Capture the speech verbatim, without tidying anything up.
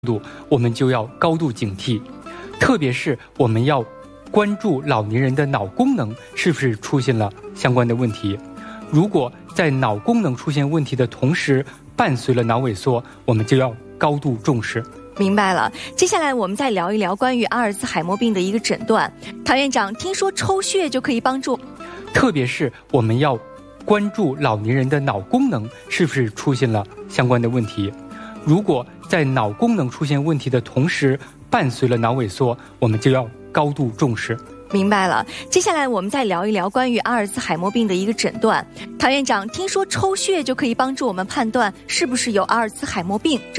度，我们就要高度警惕，特别是我们要关注老年人的脑功能是不是出现了相关的问题。如果在脑功能出现问题的同时伴随了脑萎缩，我们就要高度重视。 明白了，接下来我们再聊一聊关于阿尔兹海默病的一个诊断。唐院长，听说抽血就可以帮助， 特别是我们要关注老年人的脑功能是不是出现了相关的问题。如果在脑功能出现问题的同时伴随了脑萎缩，我们就要高度重视。 明白了，接下来我们再聊一聊关于阿尔兹海默病的一个诊断。唐院长，听说抽血就可以帮助我们判断是不是有阿尔兹海默病。